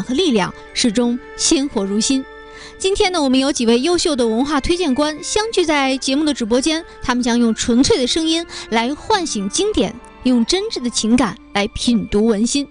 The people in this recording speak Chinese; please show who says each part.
Speaker 1: 和力量，始终鲜活如新。今天呢，我们有几位优秀的文化推荐官相聚在节目的直播间，他们将用纯粹的声音来唤醒经典，用真挚的情感来品读文心。